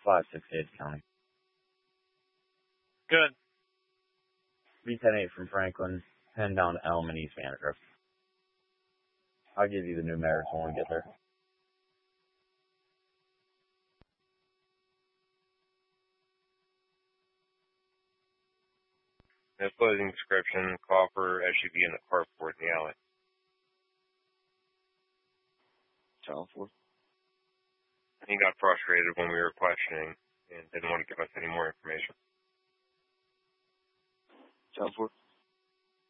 568 County. Good. B108 from Franklin, heading down to Elm and East Vandergrift. I'll give you the numerics when we get there. No closing description, call for SUV in the carport in the alley. Child for? He got frustrated when we were questioning and didn't want to give us any more information. Child for?